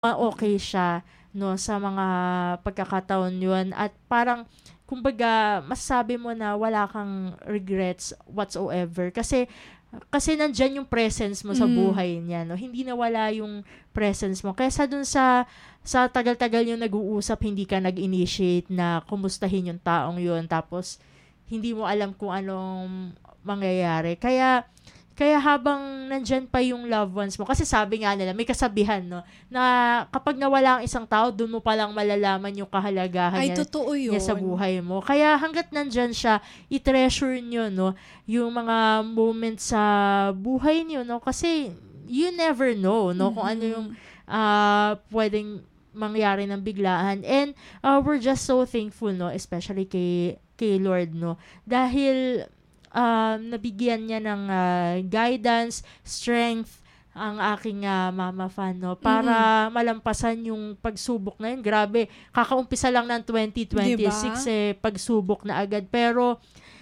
okay siya, 'no, sa mga pagkakataon yun at parang kumbaga masasabi mo na wala kang regrets whatsoever kasi nandiyan yung presence mo sa buhay niya, 'no. Hindi nawala yung presence mo kaysa dun sa tagal-tagal yung nag-uusap, hindi ka nag-initiate na kumustahin yung taong yun tapos hindi mo alam kung anong mangyayari. Kaya habang nandyan pa yung loved ones mo, kasi sabi nga nila, may kasabihan, no, na kapag nawala ang isang tao, doon mo palang malalaman yung kahalagahan Ay, totoo yun. niya sa buhay mo. Kaya hanggat nandyan siya, i-treasure nyo, no, yung mga moments sa buhay nyo, no, kasi you never know, no, kung ano yung pwedeng mangyari ng biglaan. And we're just so thankful, no, especially kay Lord, no, dahil nabigyan niya ng guidance, strength ang aking mama fan, no, para malampasan yung pagsubok na yun. Grabe, kakaumpisa lang ng 2026, diba? Pagsubok na agad. Pero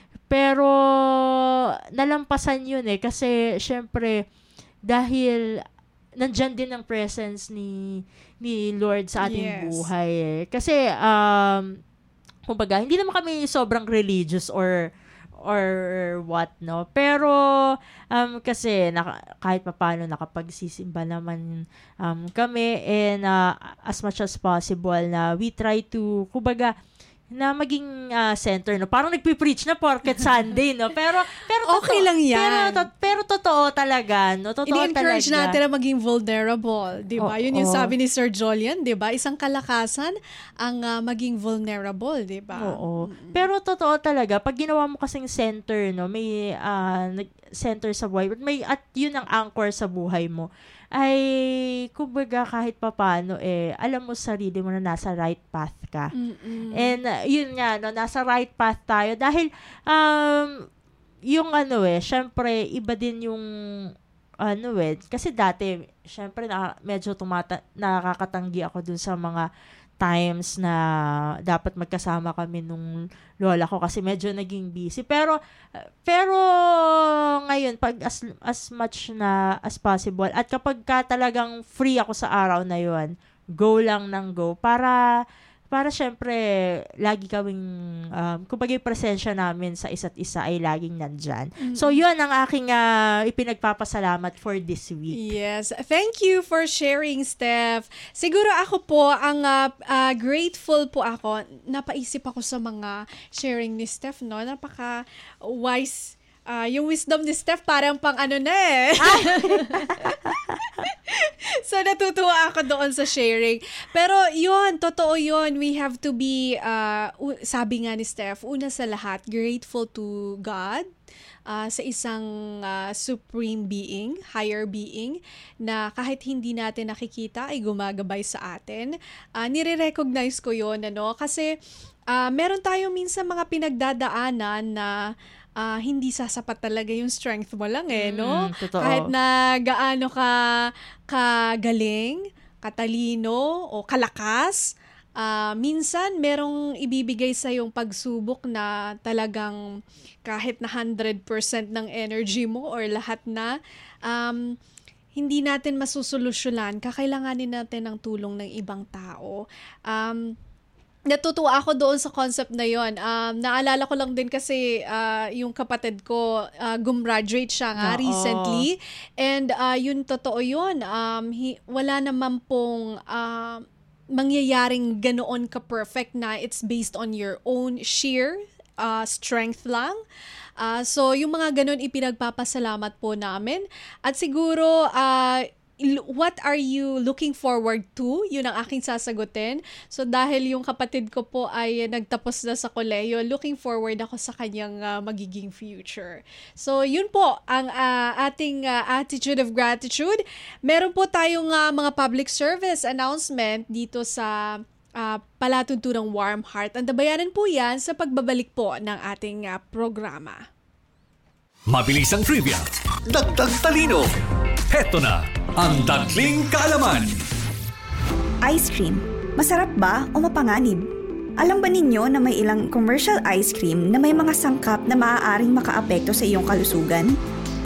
nalampasan yun kasi syempre dahil nandyan din ang presence ni Lord sa ating buhay. Kasi kumbaga, hindi naman kami sobrang religious or what, no, pero kasi kahit papaano nakapagsisimba naman kami, and as much as possible na we try to kumbaga na maging center, no, parang nagpi-preach na porket Sunday, no, pero okay lang yan, pero totoo talaga, no, totoo talaga. Ini-encourage natin na maging vulnerable, di ba? Yun yung sabi ni Sir Jolian, di ba? Isang kalakasan ang maging vulnerable, di ba? Oo. Pero totoo talaga, pag ginawa mo kasing center, no, may center sa buhay, at yun ang anchor sa buhay mo, ay kumbaga kahit papaano alam mo sarili mo na nasa right path ka. And yun nga, no, nasa right path tayo dahil yung syempre iba din yung kasi dati syempre medyo nakakatanggi ako dun sa mga times na dapat magkasama kami nung lola ko kasi medyo naging busy. Pero ngayon, pag as much na as possible, at kapag talagang free ako sa araw na yun, go lang ng go para syempre lagi kaming kumbaga yung presensya namin sa isa't isa ay laging nandyan. So yun ang aking ipinagpapasalamat for this week. Yes, thank you for sharing, Steph. Siguro ako po ang grateful po ako, napaisip ako sa mga sharing ni Steph, no, napaka wise. Yung wisdom ni Steph parang pang So, natutuwa ako doon sa sharing. Pero, yun, totoo yun. We have to be, sabi nga ni Steph, una sa lahat, grateful to God, sa isang supreme being, higher being, na kahit hindi natin nakikita, ay gumagabay sa atin. Nire-recognize ko yun, kasi meron tayo minsan mga pinagdadaanan na hindi sasapat talaga yung strength mo lang no? Totoo. Kahit na gaano ka kagaling, katalino, o kalakas, minsan merong ibibigay sa yung pagsubok na talagang kahit na 100% ng energy mo or lahat na, hindi natin masusolusyonan, kakailanganin natin ng tulong ng ibang tao. Natutuwa ako doon sa concept na yon. Naalala ko lang din kasi yung kapatid ko, gumraduate siya nga recently. And yun, totoo yun. Wala naman pong mangyayaring ganoon ka-perfect na it's based on your own sheer strength lang. So yung mga ganon ipinagpapasalamat po namin. At siguro, what are you looking forward to? Yun ang aking sasagutin. So dahil yung kapatid ko po ay nagtapos na sa kolehiyo, looking forward ako sa kanyang magiging future. So yun po ang ating attitude of gratitude. Meron po tayong mga public service announcement dito sa palatuntunang Warm Heart. Antabayanan po yan sa pagbabalik po ng ating programa. Mabilis ang trivia, dagdag talino. Heto na ang Dagling Kaalaman. Ice cream, masarap ba o mapanganib? Alam ba ninyo na may ilang commercial ice cream na may mga sangkap na maaaring makaapekto sa iyong kalusugan?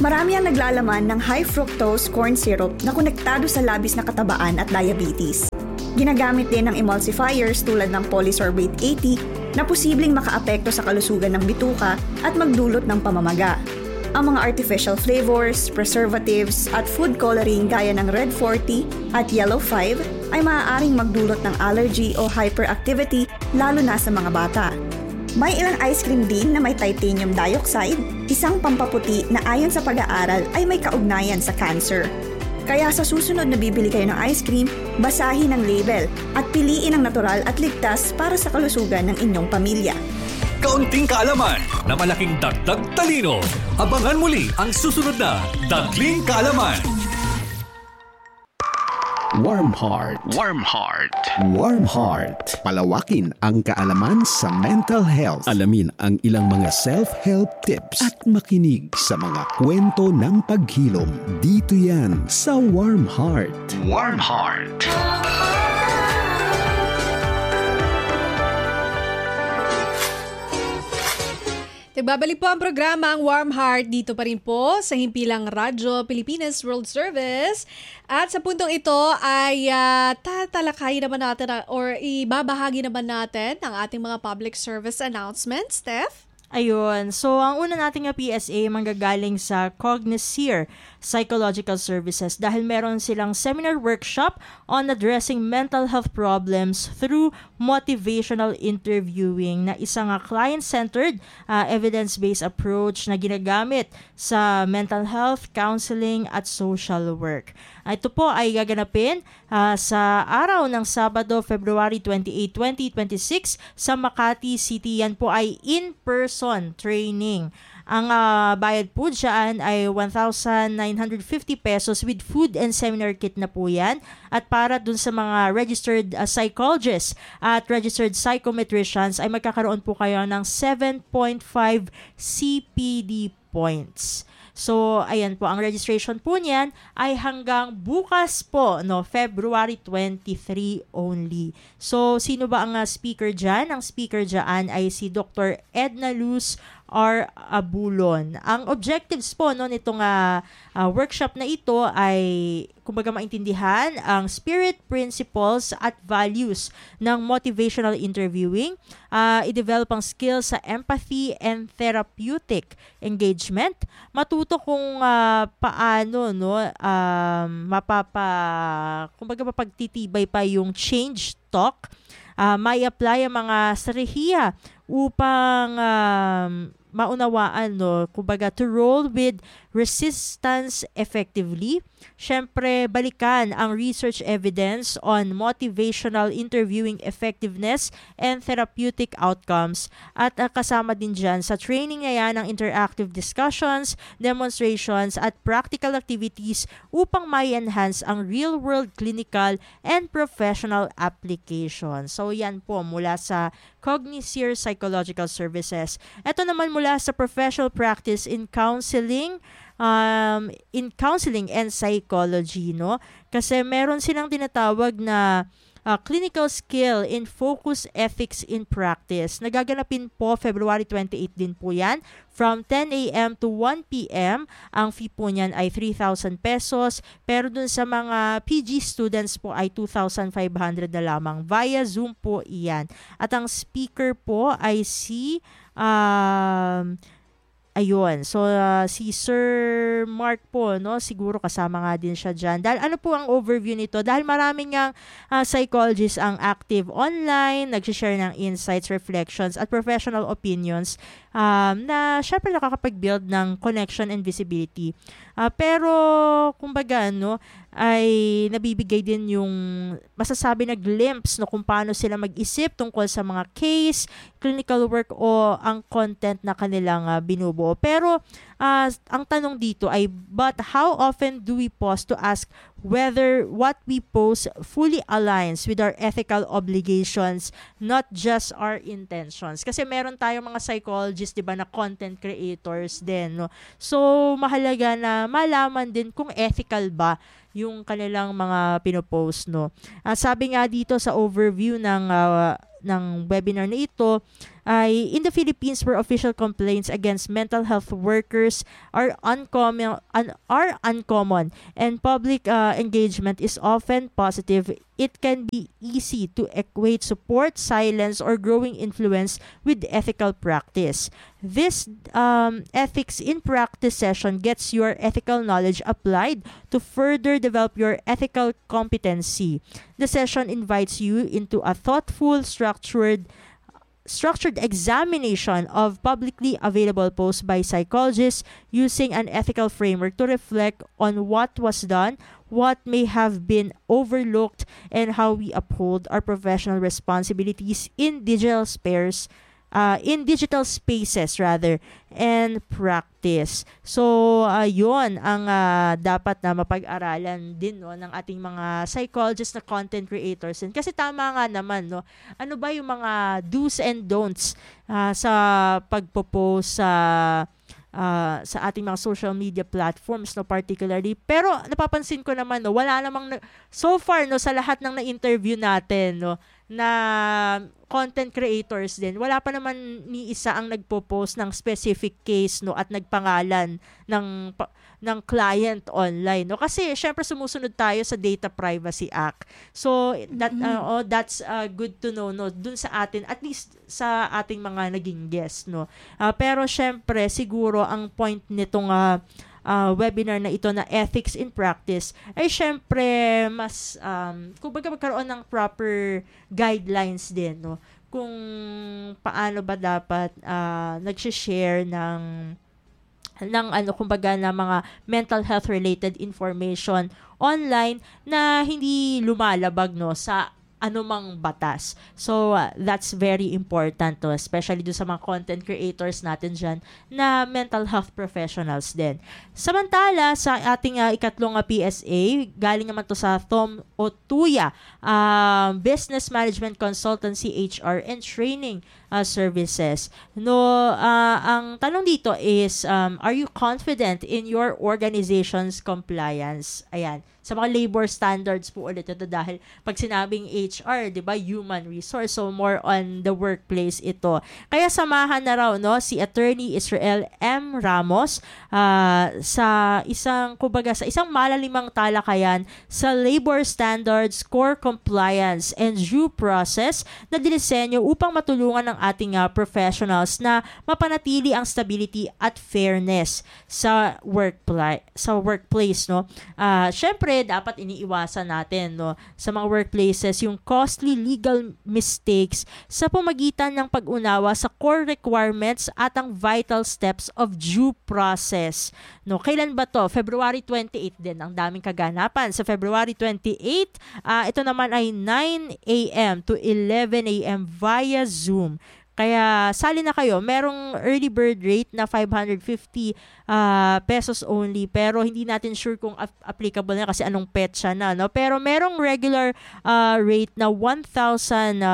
Marami ang naglalaman ng high fructose corn syrup na konektado sa labis na katabaan at diabetes. Ginagamit din ng emulsifiers tulad ng polysorbate 80 na posibleng makaapekto sa kalusugan ng bituka at magdulot ng pamamaga. Ang mga artificial flavors, preservatives at food coloring gaya ng Red 40 at Yellow 5 ay maaaring magdulot ng allergy o hyperactivity lalo na sa mga bata. May ilang ice cream din na may titanium dioxide, isang pampaputi na ayon sa pag-aaral ay may kaugnayan sa cancer. Kaya sa susunod na bibili kayo ng ice cream, basahin ang label at piliin ang natural at ligtas para sa kalusugan ng inyong pamilya. Kaunting kaalaman na malaking dagdag talino. Abangan muli ang susunod na Dagling Kaalaman. Warm Heart. Warm Heart. Warm Heart. Palawakin ang kaalaman sa mental health. Alamin ang ilang mga self-help tips at makinig sa mga kwento ng paghilom. Dito yan sa Warm Heart. Warm Heart. Nagbabalik po ang programa ang Warm Heart dito pa rin po sa Himpilang Radyo Pilipinas World Service. At sa puntong ito ay tatalakayin naman natin or ibabahagi naman natin ang ating mga public service announcements. Steph? Ayun. So, ang una nating PSA manggagaling sa Cognizir Psychological Services dahil meron silang seminar workshop on addressing mental health problems through motivational interviewing na isang client-centered, evidence-based approach na ginagamit sa mental health, counseling at social work. Ito po ay gaganapin sa araw ng Sabado, February 28, 2026 sa Makati City. Yan po ay in-person training. Ang bayad po dyan ay 1,950 pesos with food and seminar kit na po yan. At para dun sa mga registered psychologists at registered psychometricians ay magkakaroon po kayo ng 7.5 CPD points. So, ayan po, ang registration po niyan ay hanggang bukas po, no, February 23 only. So, sino ba ang speaker dyan? Ang speaker dyan ay si Dr. Edna Luz R. Abulon. Ang objectives po no, nitong workshop na ito ay kumbaga maintindihan ang spirit, principles at values ng motivational interviewing, i-develop ang skills sa empathy and therapeutic engagement, matuto kung paano no kumbaga mapagtitibay pa yung change talk, may apply ang mga strategiya upang maunawaan, no, kumbaga to roll with resistance effectively. Syempre, balikan ang research evidence on motivational interviewing effectiveness and therapeutic outcomes. At kasama din dyan sa training na yan ang interactive discussions, demonstrations at practical activities upang mai-enhance ang real-world clinical and professional application. So yan po mula sa Cognizir Psychological Services. Ito naman mula sa professional practice in counseling and psychology, no? Kasi meron silang tinatawag na clinical skill in focus ethics in practice. Nagaganapin po February 28 din po yan from 10 a.m. to 1 p.m. Ang fee po niyan ay 3,000 pesos pero dun sa mga PG students po ay 2,500 na lamang. Via Zoom po iyan. At ang speaker po ay si ayun. So, si Sir Mark po, no, siguro kasama nga din siya dyan. Dahil ano po ang overview nito? Dahil maraming nga psychologists ang active online, nag-share ng insights, reflections, at professional opinions na syempre nakakapag-build ng connection and visibility. Pero, kumbaga, no, ay nabibigay din yung masasabi na glimpse no, kung paano sila mag-isip tungkol sa mga case, clinical work o ang content na kanilang binubuo. Pero ang tanong dito ay, but how often do we pause to ask whether what we post fully aligns with our ethical obligations, not just our intentions? Kasi meron tayong mga psychologists, 'di ba, na content creators din, no? So mahalaga na malaman din kung ethical ba yung kanilang mga pinopost, no? Sabi nga dito sa overview ng webinar na ito, ay in the Philippines where official complaints against mental health workers are uncommon and public engagement is often positive, it can be easy to equate support, silence, or growing influence with ethical practice. This ethics in practice session gets your ethical knowledge applied to further develop your ethical competency. The session invites you into a thoughtful, structured examination of publicly available posts by psychologists using an ethical framework to reflect on what was done, what may have been overlooked, and how we uphold our professional responsibilities in digital spaces and practice. So yon ang dapat na mapag-aralan din ng ating mga psychologists na content creators. And kasi tama nga naman ano ba yung mga do's and don'ts sa pagpo-post sa ating mga social media platforms particularly. Pero napapansin ko naman wala namang so far sa lahat ng na-interview natin na content creators din, wala pa naman ni isa ang nagpo-post ng specific case at nagpangalan ng client online kasi syempre sumusunod tayo sa Data Privacy Act. So that's good to know dun sa atin, at least sa ating mga naging guest pero syempre siguro ang point nitong webinar na ito na ethics in practice ay syempre mas kumbaga magkaroon ng proper guidelines din kung paano ba dapat nag-share ng kumbaga na mga mental health related information online na hindi lumalabag sa anumang batas. So, that's very important especially doon sa mga content creators natin dyan na mental health professionals din. Samantala, sa ating ikatlong PSA, galing naman to sa Tom Otuya, Business Management Consultancy, HR, and Training Services. Ang tanong dito is, are you confident in your organization's compliance? Ayan. Sa mga labor standards po ulit ito dahil pag sinabing HR, 'di ba, human resource, so more on the workplace ito. Kaya samahan na raw si Attorney Israel M. Ramos sa isang malalimang talakayan sa labor standards, core compliance, and due process na dinisenyo upang matulungan ng ating professionals na mapanatili ang stability at fairness sa workplace syempre dapat iniiwasan natin sa mga workplaces yung costly legal mistakes sa pamagitan ng pag-unawa sa core requirements at ang vital steps of due process. Kailan ba to? February 28 din. Ang daming kaganapan. Sa February 28, ito naman ay 9 a.m. to 11 a.m. via Zoom. Kaya sali na kayo. Merong early bird rate na 550 pesos only, pero hindi natin sure kung applicable na kasi anong petsa na. Pero merong regular rate na 1,000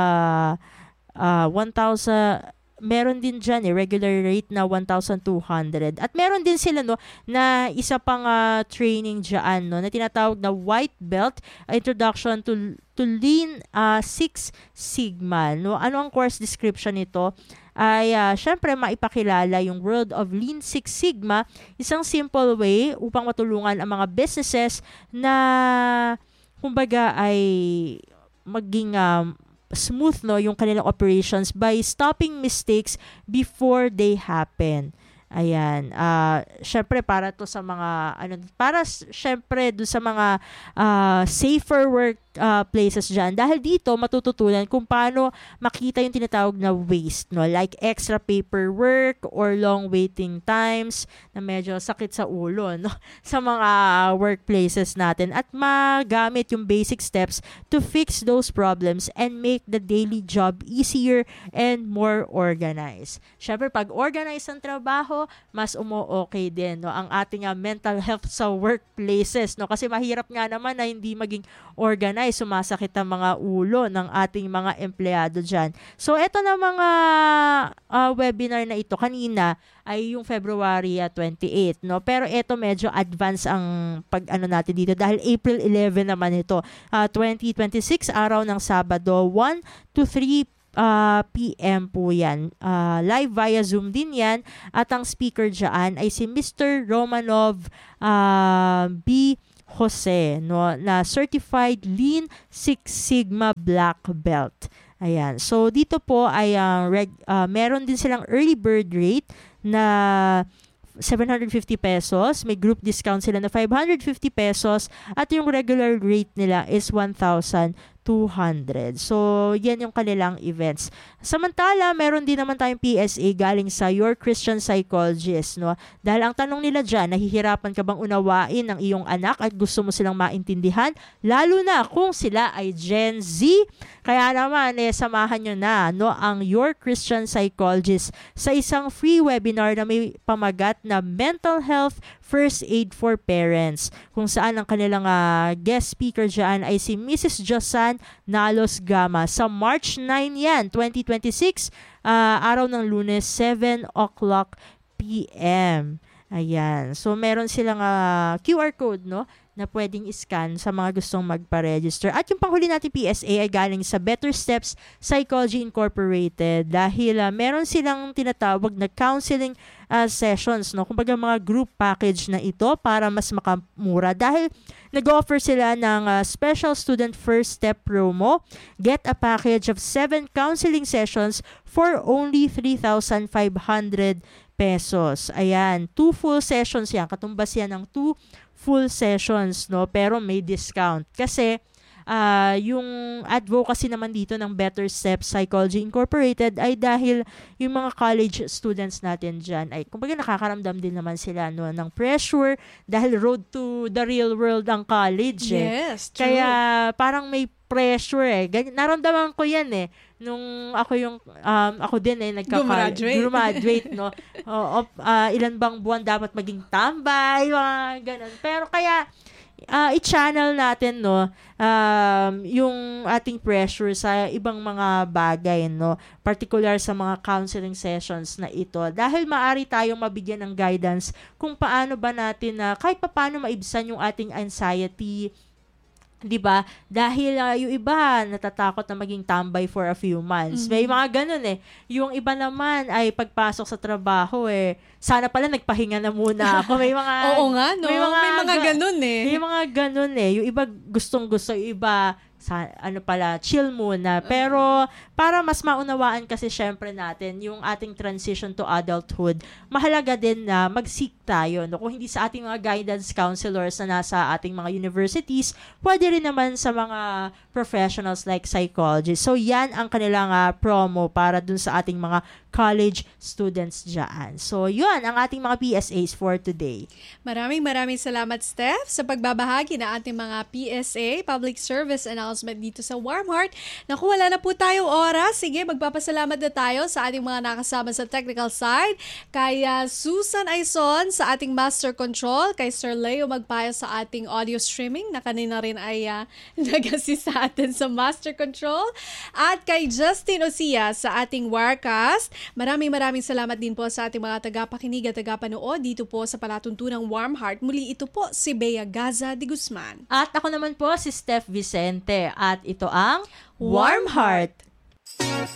meron din dyan regular rate na 1,200. At meron din sila na isa pang training dyan na tinatawag na White Belt Introduction to Lean Six Sigma. Ano ang course description nito? Ay syempre maipakilala yung world of Lean Six Sigma, isang simple way upang matulungan ang mga businesses na kumbaga ay maging smooth yung kanilang operations by stopping mistakes before they happen. Ayan. Syempre para to sa mga syempre do sa mga safer work places dyan. Dahil dito matututunan kung paano makita yung tinatawag na waste, like extra paperwork or long waiting times na medyo sakit sa ulo, sa mga workplaces natin, at magamit yung basic steps to fix those problems and make the daily job easier and more organized. Syempre pag organized ang trabaho, mas umo-okay din ang ating mental health sa workplaces, kasi mahirap nga naman na hindi maging organized, sumasakit ang mga ulo ng ating mga empleyado dyan. So eto na mga webinar na ito kanina ay yung February 28, pero eto medyo advance ang natin dito dahil April 11 naman ito, 2026, araw ng Sabado, 1 to 3 PM po yan. Live via Zoom din yan. At ang speaker dyan ay si Mr. Romanov B. Jose, no, na Certified Lean Six Sigma Black Belt. Ayan. So, dito po ay meron din silang early bird rate na 750 pesos. May group discount sila na 550 pesos. At yung regular rate nila is 1,200. So, yan yung kanilang events. Samantala, meron din naman tayong PSA galing sa Your Christian Psychologist, no? Dahil ang tanong nila dyan, nahihirapan ka bang unawain ang iyong anak at gusto mo silang maintindihan? Lalo na kung sila ay Gen Z. Kaya naman, samahan nyo na, no, ang Your Christian Psychologist sa isang free webinar na may pamagat na Mental Health First Aid for Parents, kung saan ang kanilang guest speaker dyan ay si Mrs. Josan Nalos Gama. Sa March 9 yan, 2026, araw ng Lunes, 7 o'clock p.m. Ayan. So, meron silang QR code, no, na pwedeng iscan sa mga gustong magpa-register. At yung panghuli natin PSA ay galing sa Better Steps Psychology Incorporated dahil meron silang tinatawag na counseling sessions, no? Kumbaga mga group package na ito para mas makamura dahil nag-offer sila ng special student first step promo. Get a package of 7 counseling sessions for only 3,500 pesos. Ayan, 2 full sessions yan. Katumbas yan ng 2 full sessions, no? Pero may discount. Kasi, yung advocacy naman dito ng Better Steps Psychology Incorporated ay dahil yung mga college students natin dyan ay, kumbaga nakakaramdam din naman sila, no, ng pressure dahil road to the real world ang college. Yes, true. Kaya, parang may pressure naramdaman ko yan nung ako din graduate no. Ilan bang buwan dapat maging tambay, mga ganun. Pero kaya i-channel natin, no, yung ating pressure sa ibang mga bagay, no, particular sa mga counseling sessions na ito, dahil maaari tayong mabigyan ng guidance kung paano ba natin kahit paano maibsan yung ating anxiety, 'di ba? Dahil yung iba natatakot na maging tambay for a few months. May mga ganun Yung iba naman ay pagpasok sa trabaho sana pala nagpahinga na muna ako. May mga Oo nga, no. May mga ganun May mga ganun Yung iba gustong-gusto, yung iba chill muna. Pero para mas maunawaan kasi syempre natin yung ating transition to adulthood, mahalaga din na mag-seek tayo, no? Kung hindi sa ating mga guidance counselors na nasa ating mga universities, pwede rin naman sa mga professionals like psychologists. So yan ang kanilang promo para dun sa ating mga college students dyan. So yun ang ating mga PSAs for today. Maraming salamat, Steph, sa pagbabahagi na ating mga PSA, Public Service Announcement dito sa Warm Heart. Naku, wala na po tayong oras. Sige, magpapasalamat na tayo sa ating mga nakasama sa technical side. Kay Susan Aison sa ating Master Control, kay Sir Leo Magpayo sa ating audio streaming na kanina rin ay nag-assist sa atin sa Master Control, at kay Justin Osia sa ating Wirecast. Maraming salamat din po sa ating mga tagapakinig at tagapanood dito po sa palatuntunang Warm Heart. Muli ito po si Bea Gaza de Guzman. At ako naman po si Steph Vicente at ito ang Warm Heart.